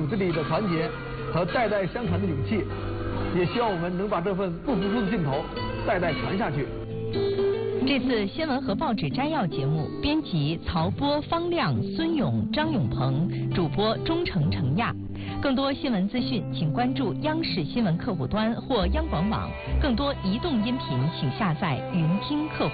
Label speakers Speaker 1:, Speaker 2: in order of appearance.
Speaker 1: 组织里的团结和代代相传的勇气，也希望我们能把这份不服输的劲头代代传下去。
Speaker 2: 这次新闻和报纸摘要节目，编辑曹波、方亮、孙勇、张永鹏，主播钟诚、程亚。更多新闻资讯，请关注央视新闻客户端或央广网。更多移动音频，请下载云听客户。